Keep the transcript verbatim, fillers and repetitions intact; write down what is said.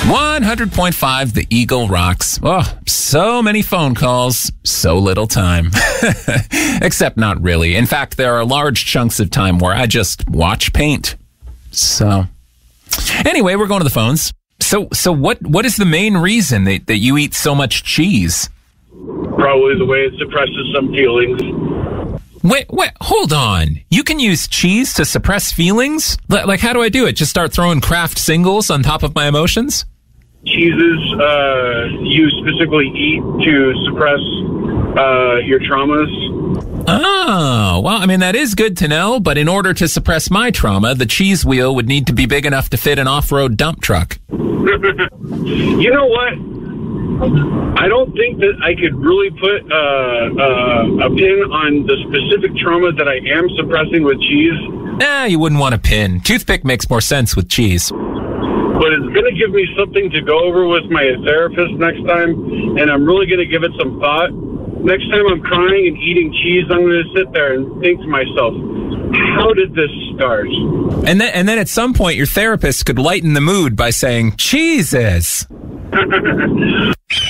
one hundred point five The Eagle rocks. Oh, so many phone calls, so little time. Except not really. In fact, there are large chunks of time where I just watch paint. So, anyway, we're going to the phones. So, so what? What is the main reason that, that you eat so much cheese? Probably the way it suppresses some feelings. Wait, wait, hold on. You can use cheese to suppress feelings? L- like, how do I do it? Just start throwing Kraft singles on top of my emotions? Cheeses uh, you specifically eat to suppress uh, your traumas. Oh, well, I mean, that is good to know, but in order to suppress my trauma, the cheese wheel would need to be big enough to fit an off-road dump truck. You know what? I don't think that I could really put uh, uh, a pin on the specific trauma that I am suppressing with cheese. Nah, you wouldn't want a pin. Toothpick makes more sense with cheese. But it's going to give me something to go over with my therapist next time, and I'm really going to give it some thought. Next time I'm crying and eating cheese, I'm going to sit there and think to myself, how did this start? And then, and then at some point, your therapist could lighten the mood by saying, Jesus.